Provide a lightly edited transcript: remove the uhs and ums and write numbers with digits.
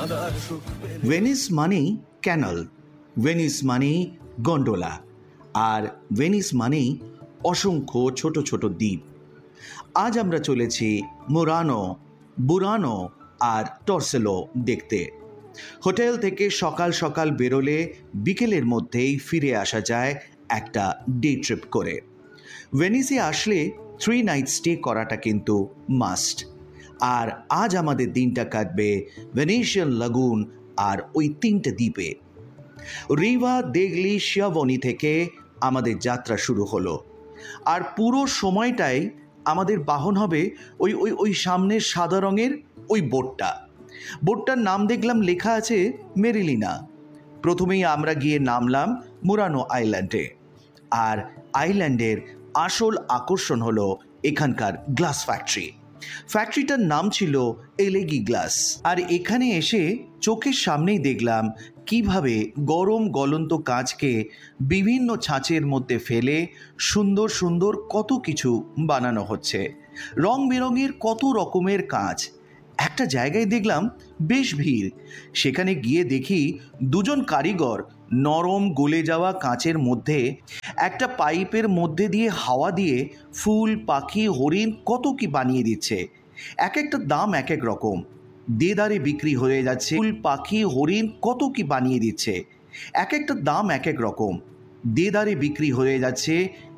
Venice মানেই canal, Venice মানেই gondola, আর Venice মানেই অসংখ্য ছোট ছোট দ্বীপ। আজ আমরা চলেছি মুরানো, বুরানো আর টর্সেলো দেখতে। হোটেল থেকে সকাল সকাল বেরোলে বিকেলের মধ্যেই ফিরে আসা যায় একটা ডে ট্রিপ করে। ভেনিসে আসলে 3 নাইট স্টে করাটা কিন্তু মাস্ট। আর আজ আমাদের দিনটা কাটবে ভেনিশিয়ান লাগুন আর ওই 3টে দ্বীপে। রিভা দেগলি শিয়াভনি থেকে আমাদের যাত্রা শুরু হলো, আর পুরো সময়টাই আমাদের বাহন হবে ওই ওই ওই সামনের সাদা রঙের ওই বোটটার নাম দেখলাম লেখা আছে মেরিলিনা। প্রথমেই আমরা গিয়ে নামলাম মুরানো আইল্যান্ডে, আর আইল্যান্ডের আসল আকর্ষণ হলো এখানকার গ্লাস ফ্যাক্টরিটার নাম ছিল এলেগি গ্লাস। আর এখানে এসে চোখের সামনেই দেখলাম কিভাবে গরম গলন্ত কাঁচকে বিভিন্ন ছাঁচের মধ্যে ফেলে সুন্দর সুন্দর কত কিছু বানানো হচ্ছে। রং বেরঙের কত রকমের কাঁচ। একটা জায়গায় দেখলাম বেশ ভিড়। সেখানে গিয়ে দেখি দুজন কারিগর নরম গলে যাওয়া কাঁচের মধ্যে একটা পাইপের মধ্যে দিয়ে হাওয়া দিয়ে ফুল, পাখি, হরিণ কত কি বানিয়ে দিচ্ছে। এক একটা দাম এক এক রকম, দেদারে বিক্রি হয়ে যাচ্ছে। ফুল, পাখি, হরিণ কত কি বানিয়ে দিচ্ছে, এক একটা দাম এক এক রকম, দেদারে বিক্রি হয়ে যাচ্ছে